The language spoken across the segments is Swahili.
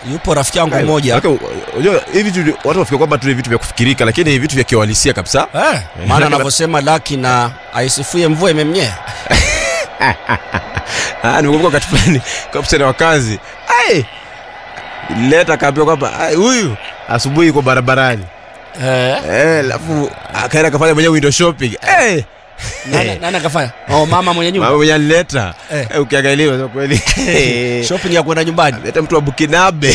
Yupo rafiki yangu mmoja. Unajua hivi vitu watu wafikiri kwamba tu vitu vya kufikirika, lakini hivi vitu vya kiuhalisia kabisa. Maana anavyosema Lucky na aisifue mvua imemnyea. Nimekumbuka wakati fulani kwa msanii wa kazi. Leta kaambia kwamba huyu asubuhi yuko barabarani. Alafu akaenda kafanya mwenyewe window shopping. Nani akafanya? Mama mwenye nyumba. Mama mwenye alileta. Ukiangalia sio kweli. Shopping ya kwenda nyumbani. Leta mtu wa Bukinabe.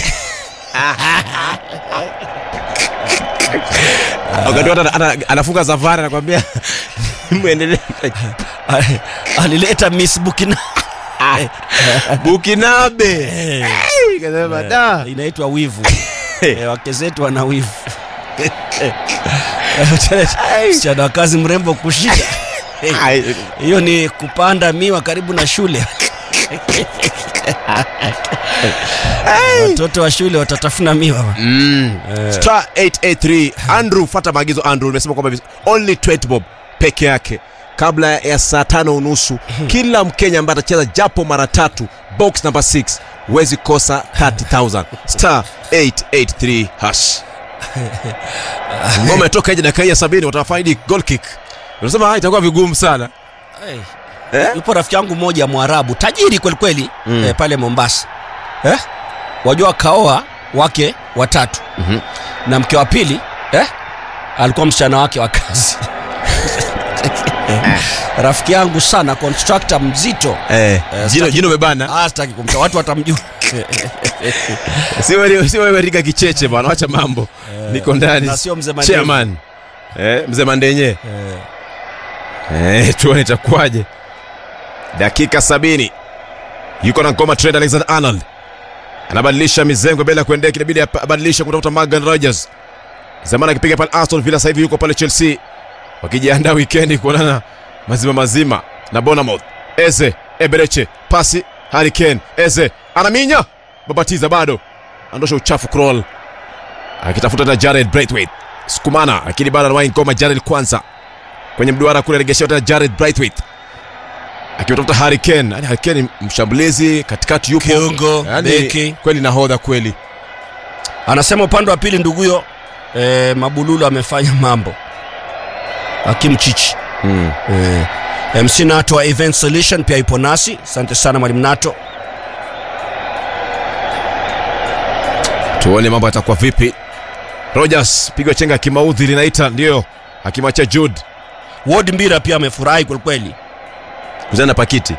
Wakati anafunga safari anakuambia muendelee. Alileta Miss Bukinabe. Bukinabe. Kasema inaitwa wivu. Wake zetu wana wivu. Msichana wa kazi mrembo kushika. Hiyo ni kupanda miwa karibu na shule. Watoto wa shule watatafuna miwa. Star 883 Andrew, fuata maagizo Andrew. Nimesema kwamba only 20 bob peke yake kabla ya saa 5:30 kila Mkenya ambaye atacheza japo mara 3 box number 6 huwezi kosa 30,000. Star 883 hash. Ngome toka nje dakika ya 70 watafaidi goal kick. Unasema itakuwa vigumu sana. Yupo rafiki yangu mmoja Mwarabu tajiri kweli kweli pale Mombasa. Wajua kaoa wake watatu. Na mke wa pili alikuwa msichana wake wa kazi. Rafiki yangu sana, constructor mzito. Jino umebana. Sitaki kumta, watu watamjua. Sio wewe rika kicheche bwana, acha mambo. Niko ndani. Na sio mzee Mandenye. Chairman. Mzee Mandenye. Tuone itakuwaje. Dakika 70. Yuko na ngoma Trent Alexander-Arnold. Anabadilisha mizengo bila kuendea, inabidi abadilisha kutafuta Morgan Rogers. Zamani akipiga pale Aston Villa, sasa hivi yuko pale Chelsea. Wakijiandaa weekend kuonana mazima na Bournemouth. Ebereche, pasi Harry Kane. Anaminya. Babatiza bado. Andosha uchafu Kroll. Akitafuta na Jared Braithwaite. Sukumana, lakini bado anawahi ngoma Jared kwanza. Kwenye mduara kule regesha na Jared Braithwaite. Akitafuta Harry Kane. Harry Kane mshambulizi, katikati yupo kiungo, beki. Kweli nahodha kweli. Anasema upande wa pili nduguyo Mabululu amefanya mambo. Hakim Chichi. MC Nato wa Event Solution pia ipo nasi. Asante sana Mwalimu Nato. Tuone mambo yatakuwa vipi. Rogers pigo chenga kimaudhi linaita ndio akimacha Jude. Ward Mbira pia amefurahi kweli kweli. Kuzana pakiti.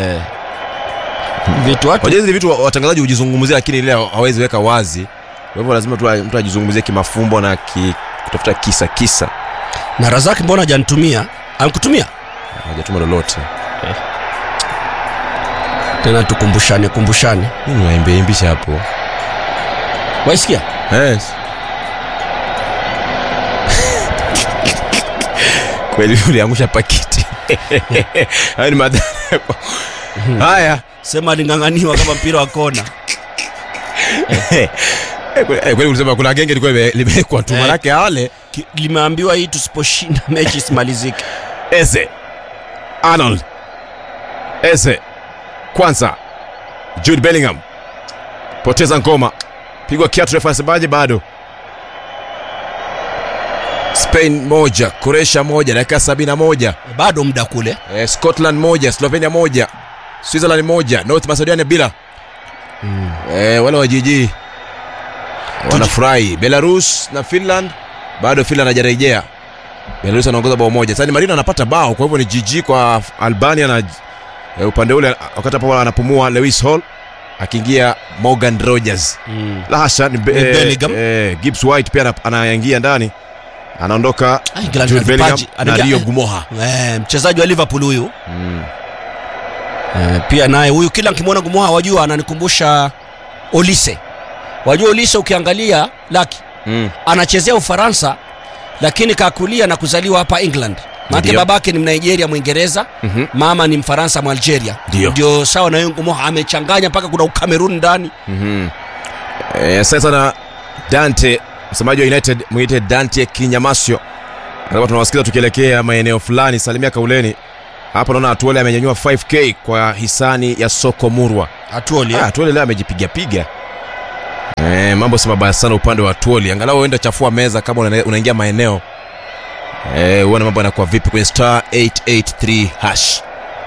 Vitu watu. Hizi vitu watangazaji hujizungumzia, lakini leo hawezi weka wazi. Kwa hivyo lazima mtu ajizungumzie kimafumbo na kutafuta kisa. Na Razaki mbona hajanitumia? Amkutumia? Hajatuma lolote. Tena tukumbushane. Nini waimbisha hapo? Waisikia? Yes. Kweli uliangusha pakiti. Hayo ni madhara. Haya, sema alinganganiwa kama mpira wa kona. Kweli ulisema kuna genge liko limewekwa tu marake wale limeambiwa hii tusiposhinda mechi simalizike. Arnold. Kwanza Jude Bellingham. Poteza ngoma. Pigwa kiatu, refa anasemaje bado? Spain 1, Croatia 1, dakika 71. Bado muda kule. Scotland 1, Slovenia 1, Switzerland 1, North Macedonia bila. Wale wa jiji wanafurahi. Belarus na Finland, bado Finland hajarejea. Belarus anaongoza bao moja. Sasa Marino anapata bao, kwa hivyo ni jiji kwa Albania na upande ule wakati hapo anapumua Lewis Hall akiingia Morgan Rogers. La hasha ni Gibbs White pia anaingia ndani. Anaondoka Jude Bellingham na Rio Gumoha. Mchezaji wa Liverpool huyu. Pia naye huyu kila nikimwona Gumoha wajua ananikumbusha Olise. Wajua Olise ukiangalia Lucky anachezea Ufaransa lakini kakulia na kuzaliwa hapa England. Maana babake ni Mnigeria Mwingereza, mama ni Mfaransa Mwalgeria. Ndio sawa na Gumoha amechanganya mpaka kuna Ukamerun ndani. Sasa na Dante, msemaji wa United mwite Dante Kinyamasio. Hapa tunawasikiza tukielekea maeneo fulani. Salimia Kauleni. Hapa naona Atuole amenyanyua 5k kwa hisani ya Soko Murwa. Atuole leo amejipiga piga. Mambo si mabaya sana upande wa Tuoli. Angalau uende chafua meza kama unaingia maeneo. Uone mambo yanakuwa vipi kwenye star 883 hash.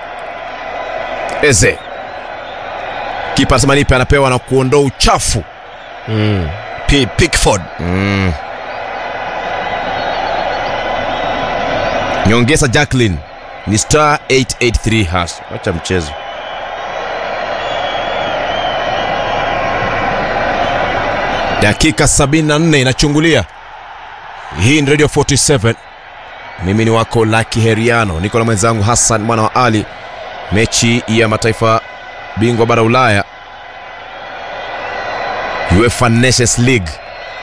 Eze. Kipa Samanipe anapewa na kuondoa uchafu. Pickford. Nyongeza Jacqueline ni star 883 hash. Acha mchezo. Dakika 74 inachungulia. Hii ni Radio 47. Mimi ni wako Lucky Heriano. Niko na mwenzangu Hassan mwana wa Ali. Mechi ya mataifa bingwa bara Ulaya, UEFA Nations League.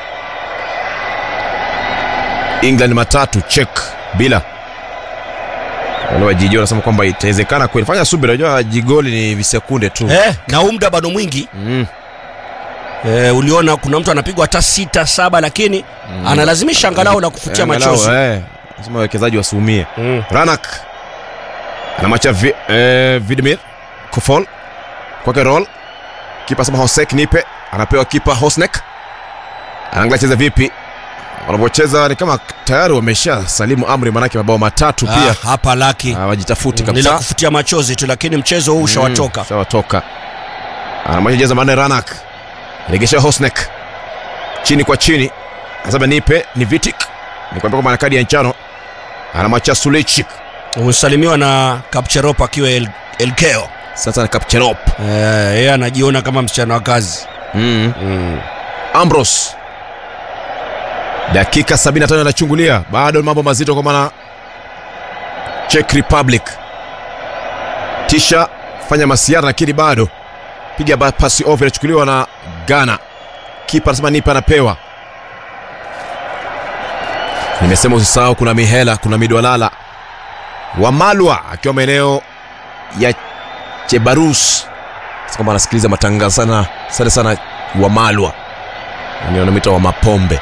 England 3, Czech bila. Wale wajiji wanasema kwamba itawezekana kweli. Fanya subira, unajua jigoli ni visekunde tu. Na muda bado mwingi. Uliona kuna mtu anapigwa hata 6-7 lakini analazimisha angalau na kufutia machozi. Lazima wawekezaji wasiumie. Ranak anamacha Vidimir Kofol kwake roll. Kipa sema Hosek Nipe anapewa kipa Hosnek. Anaangalia cheza vipi. Wanapocheza ni kama tayari wamesha salimu amri, manake mabao matatu pia. Hapa Lucky hawajitafuti kabisa. Nila kufutia machozi tu, lakini mchezo huu ushawatoka. Ushawatoka. Anamacha cheza Mane Ranak. Regesha Hosnek. Chini kwa chini. Anasema Nipe ni Vitic. Ni kwamba kama ana kadi ya njano. Anamacha Sulicic. Usalimiwa na Kapcherop akiwa Elkeo. Sasa na Kapcherop. Yeye anajiona kama msichana wa kazi. Ambrose. Dakika 75 anachungulia. Bado mambo mazito kwa maana Czech Republic. Tisha fanya masiara lakini bado piga pasi over inachukuliwa na Ghana. Kipa anasema Nipe anapewa. Nimesema usisahau kuna Mihela, kuna Midwalala. Wamalwa akiwa maeneo ya Chebarus. Sasa kama anasikiliza matangazo sana Wamalwa. Ni wanamita wa Mapombe.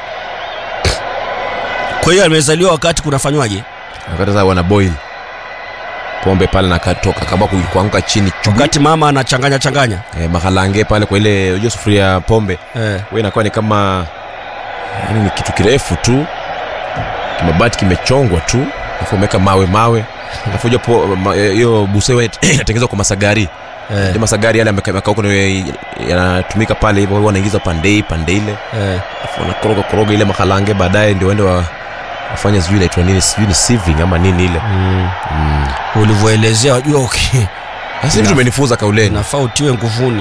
Kwa hiyo amezaliwa wakati kunafanywaje? Wakati sasa wana boil pombe pale na katoka kama kuanguka chini wakati mama anachanganya mahalange pale kwa ile unajua sufuria pombe. Wewe inakuwa ni kama yani ni kitu kirefu tu. Kimabati kimechongwa tu. Alafu umeka mawe. Alafu hiyo busewe inatengenezwa kwa masagari. Ndio masagari yale yamekaa huko yanatumika pale hivyo, wanaingiza pande ile. Alafu wanakoroga ile mahalange, baadaye ndio waende wafanya sijui inaitwa nini, sijui ni sieving ama nini ile. Ulivyoelezea unajua okay. Sasa hivi tumenifunza kauleni. Nafaa utiwe nguvuni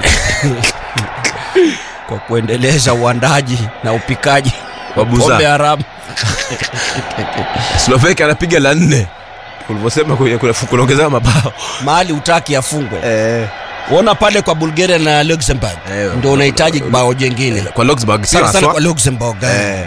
kwa kuendeleza uandaji na upikaji wa pombe haramu. Slovakia anapiga la 4. Ulivyosema kuongeza mabao. Mahali utaki afungwe. Uona pale kwa Bulgaria na Luxembourg. Ndio unahitaji bao jingine. Kwa Luxembourg sana kwa Luxembourg.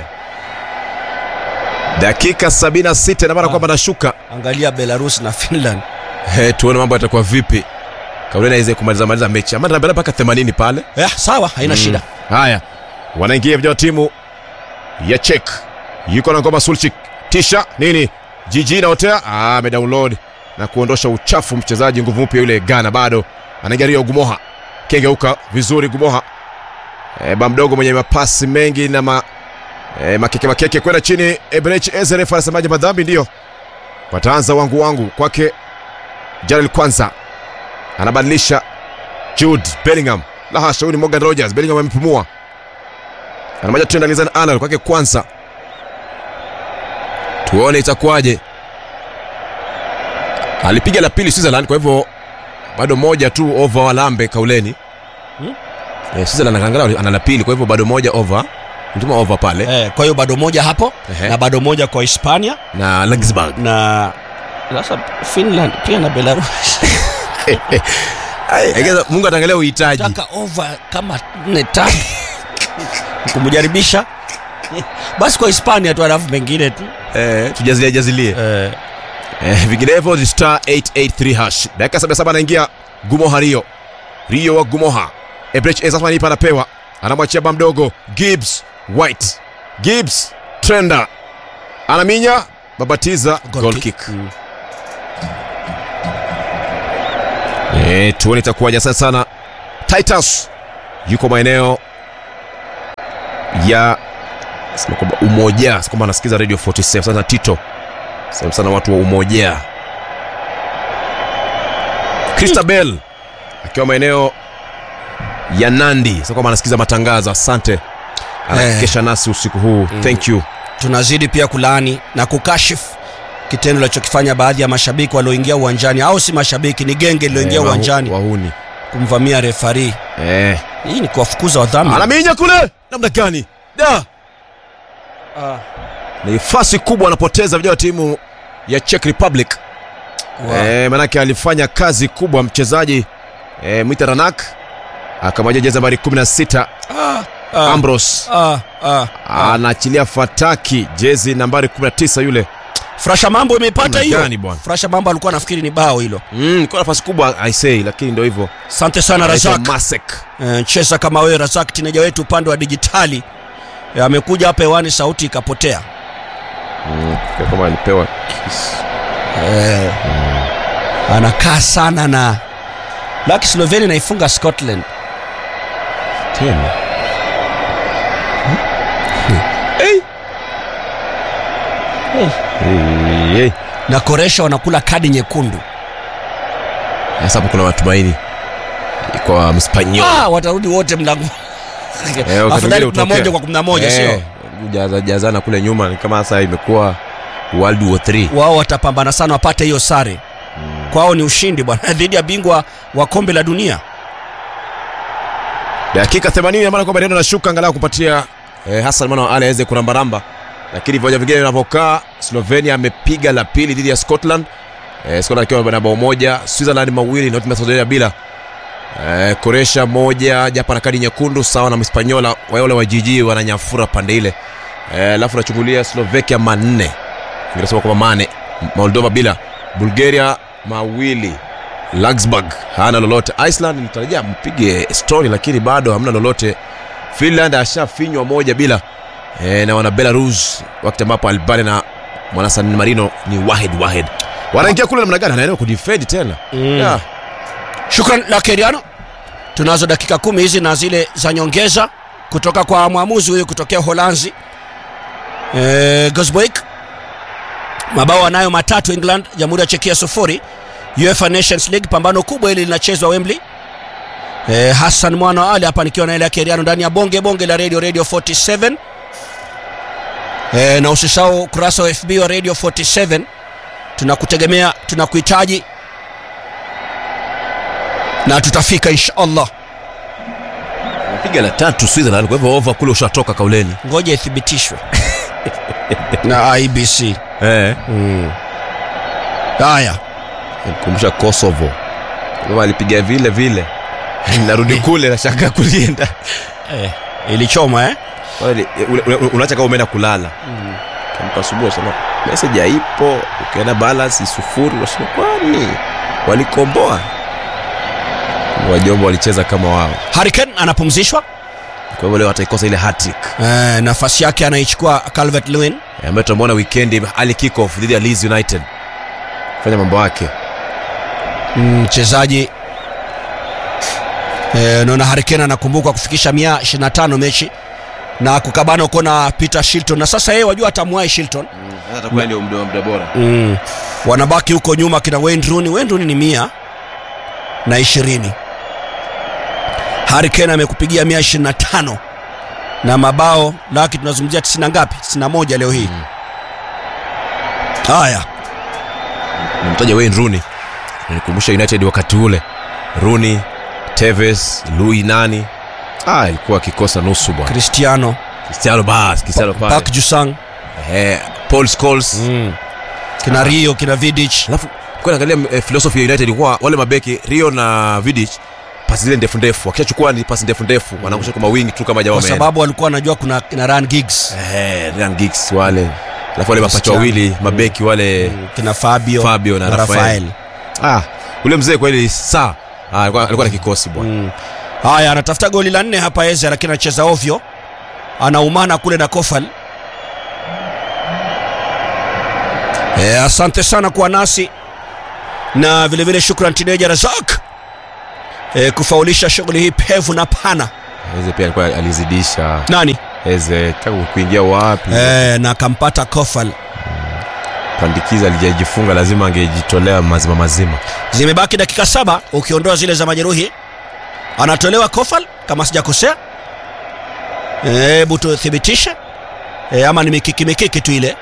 Dakika 76 na mara kwamba nashuka. Angalia Belarus na Finland. Tuone mambo yatakuwa vipi. Kaulena iweze kumaliza mechi. Ama tunabeba mpaka 80 pale. Sawa, haina shida. Haya. Wanaingia vijana timu ya Czech. Yuko na ngoma Sulcic. Tisha nini? Gigi na Otea amedownload na kuondosha uchafu mchezaji nguvu mpya yule Ghana. Bado anaingia Gumoha. Kengeuka vizuri Gumoha. Bamdogo mwenye mapasi mengi na makeke kwenda chini. Eberechi Ezeref anasemaje madhambi ndio. Wataanza wangu kwake Jarel kwanza. Anabadilisha Jude Bellingham. La hasha, huyu ni Morgan Rogers. Bellingham amepumua. Anamaja Trent Alexander-Arnold kwake kwanza. Tuone itakuwaje. Alipiga la pili Switzerland, kwa hivyo bado moja tu over Walambe kauleni. Switzerland anaangalia ana la pili, kwa hivyo bado moja over. Mtuma over pale. Kwa hiyo bado moja hapo na bado moja kwa Hispania na Luxembourg na sasa Finland pia na Belarus. Mungu ataangalia uhitaji. Taka over kama 4-5 kumjaribisha. Basi kwa Hispania tu alafu mengine tu tujazilie. Vinginevyo ni star 883 hash. Dakika 77 anaingia Gumoha Rio wa Gumoha. Ebrech Ezafani anapewa. Anamwachia bamdogo Gibbs White. Gibbs Trenda. Anaminya babatiza goal kick. Tuone itakuwaje sana. Titus yuko maeneo ya sema kwamba umoja, kwamba anasikiza Radio 47 sasa. Tito sema sana watu wa umoja. Christabel akiwa maeneo ya Nandi sasa kwamba anasikiza matangazo. Asante, anakesha nasi usiku huu. Thank you. Tunazidi pia kulaani na kukashifu kitendo alichokifanya baadhi ya mashabiki walioingia uwanjani, au si mashabiki, ni genge liloingia uwanjani wahuni kumvamia refari. Hii ni kuwafukuza wadhamini. Anaminya kule namna gani? Da. Ni nafasi kubwa anapoteza vijana wa timu ya Czech Republic. Wow. Manake alifanya kazi kubwa mchezaji Mitaranak akamaja jezi nambari 16 Ambros anaachilia fataki jezi nambari 19 yule. Frasha Mambo imepata hiyo. Frasha Mambo alikuwa anafikiri ni bao hilo. Kwa nafasi kubwa I say, lakini ndio hivyo. Asante sana Razak. Cheza kama wewe Razak, tineja wetu upande wa digitali. Amekuja hapa hewani sauti ikapotea. Kama alipewa kiss. Anakaa sana na Lucky Slovenia naifunga Scotland. Tena. Na Koresha wanakula kadi nyekundu. Sasa hapo kuna matumaini kwa Mspanyola. Watarudi wote mlango. Afadhali 11 kwa 11 sio? Jazana kule nyuma ni kama sasa imekuwa World War 3. Wao watapambana sana wapate hiyo sare. Kwao ni ushindi bwana dhidi ya bingwa wa kombe la dunia. Dakika 80 maana kwamba ndio anashuka angalau kupatia Hassan Mwana Ali aweze kurambaramba, lakini vijana vingine vinavyokaa. Slovenia amepiga la pili dhidi ya Scotland. Scotland akiwa na bao moja, Switzerland mawili na Macedonia bila. Koresha moja, Japan kadi nyekundu sawa na Mspanyola, wale wa GG wananyafura pande ile. Alafu nachungulia Slovakia manne. Ningesema kwamba mane, Moldova bila, Bulgaria mawili, Luxembourg hana lolote. Iceland nitarajia mpige Estonia lakini bado hamna lolote. Finland ashafinywa moja bila. Na wana Belarus wakati ambapo Albania na mwana San Marino ni wahid. Wanaingia kule namna gani? Anaelewa kudefend tena. Shukran la Keriano. Tunazo dakika 10 hizi na zile za nyongeza kutoka kwa mwamuzi huyu kutokea Holanzi. Gosboik. Mabao anayo matatu England, Jamhuri ya Czechia 0. UEFA Nations League, pambano kubwa hili linachezwa Wembley. Hassan Mwana Ali hapa nikiwa na ile Keriano ndani ya bonge la Radio 47. Na usisahau kurasa wa FB wa Radio 47. Tunakutegemea, tunakuhitaji na tutafika inshallah. Napiga la tatu Switzerland, kwa hivyo over kule ushatoka kauleni. Ngoja ithibitishwe na IBC. Haya, kumbusha Kosovo. Kama alipiga vile narudi kule na shaka kulienda. Ilichoma unaacha kama umeenda kulala. Kama asubuhi sana message haipo, ukienda balance 0, unasema kwani walikomboa. Wajombo walicheza kama wao. Harry Kane anapumzishwa, kwa hivyo leo ataikosa ile hat-trick. Nafasi yake anaichukua Calvert-Lewin ambaye tumeona weekend ali kick off dhidi ya Leeds United. Fanya mambo yake. Mchezaji naona Harry Kane anakumbuka kufikisha 125 mechi na kukabana uko na Peter Shilton, na sasa yeye wajua atamwai Shilton. Atakuwa ndio muda bora. Wanabaki huko nyuma kina Wayne Rooney ni 120. Harry Kane amekupigia 125 na mabao laki tunazungumzia 90 ngapi? 91 leo hii. Haya. Nimtaja Wayne Rooney. Nilikumbusha United wakati ule. Rooney, Tevez, Louis nani? Ilikuwa kikosa nusu bwana. Cristiano pale. Park Ju-sung. Paul Scholes. Kina Rio, kina Vidic. Alafu kwa angalia philosophy ya United kwa wale mabeki Rio na Vidic, pasi zile ndefu. Wakishachukua ni pasi ndefu, wanaangusha kwa mawingi tu kama jamaa kwa sababu walikuwa wanajua kuna Ryan Giggs. Ryan Giggs wale. Alafu wale mapacha wawili mabeki wale kina Fabio na Rafael. Ule mzee kwa ile saa alikuwa na kikosi bwana. Haya, anatafuta goli la 4 hapa Eze, lakini anacheza ovyo. Anaumana kule na Kofal. Asante sana kwa nasi. Na vile vile shukrani Tineja Razak kufaulisha shughuli hii pevu na pana. Eze pia alikuwa alizidisha. Nani? Eze taka kuingia wapi? Na akampata Kofal. Pandikiza alijifunga, lazima angejitolea mazima. Zimebaki dakika 7 ukiondoa zile za majeruhi. Anatolewa Kofal kama sijakosea. Hebu tuthibitishe. Ama ni mikiki tu ile.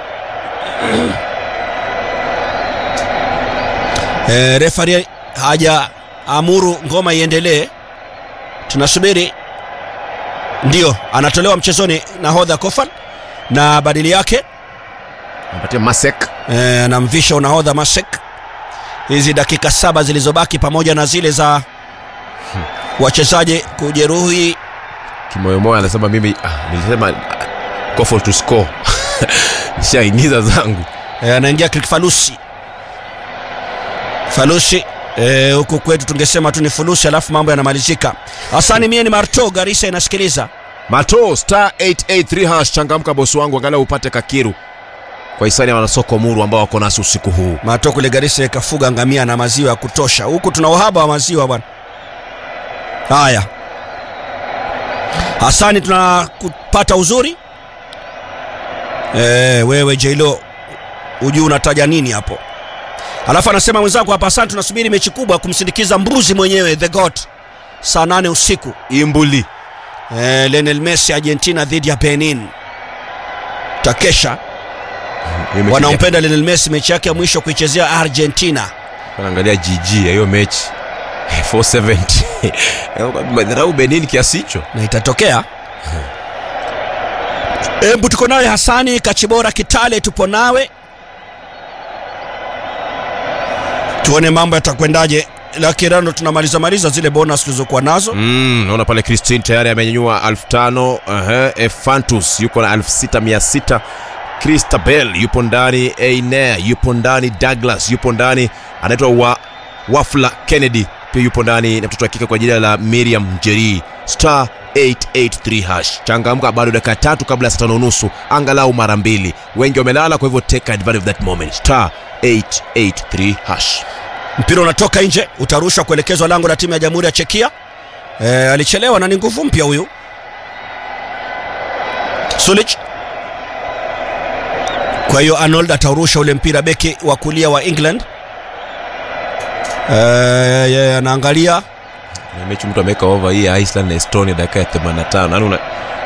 Referee haja amuru ngoma iendelee. Tunasubiri. Ndio, anatolewa mchezoni nahodha Kofal na badili yake anapatia Masek. Anamvisha unahodha Masek. Hizi dakika 7 zilizobaki pamoja na zile za wachezaji kujeruhi. Kimoyomoyo anasema mimi nilisema Kofal to score. Nishaingiza zangu. Anaingia Falusi. Huku kwetu tungesema tu ni Fulusi alafu mambo yanamalizika. Hasani mie ni Marto, Garissa inasikiliza. Marto star 883 hash, changamka bosi wangu, angalau upate kakiru kwa hisani ya wanasoko Muru ambao wako nasi usiku huu. Marto kule Garissa ikafuga ngamia na maziwa ya kutosha. Huku tuna uhaba wa maziwa bwana. Haya, Hasani tunakupata uzuri. Wewe Jailo ujui unataja nini hapo? Alafu anasema mwenzangu hapa, asante, tunasubiri mechi kubwa kumsindikiza mbuzi mwenyewe the God saa 8 usiku. Imbuli. Lionel Messi Argentina dhidi ya Benin. Takesha. Wanaompenda Lionel Messi, mechi yake ya mwisho kuichezea Argentina. Wanaangalia GG ya hiyo mechi 470. Madharau Benin kiasi hicho. Na itatokea. Hebu tuko nawe Hasani Kachibora Kitale, tupo nawe. Tuone mambo yatakwendaje. La kirano tunamaliza zile bonus tulizokuwa nazo. Naona pale Christine tayari amenyanyua 1500. Efantus yuko na 6600. Christabel yupo ndani. Aine yupo ndani. Douglas yupo ndani. Anaitwa Wafla Kennedy pia yupo ndani, na mtoto wa kike kwa jina la Miriam Njeri. Star 883 hash. Changamka, bado dakika 3 kabla ya saa 5:30, angalau mara 2. Wengi wamelala, kwa hivyo take advantage of that moment. Star 883 hash. Mpira unatoka nje, utarushwa kuelekezwa lango la timu ya Jamhuri ya Chekia. Alichelewa na ni nguvu mpya huyu Sulic. Kwa hiyo Arnold ataurusha ule mpira, beki wa kulia wa England. Anaangalia mechi, mtu ameka over hii Iceland na Estonia dakika ya 85.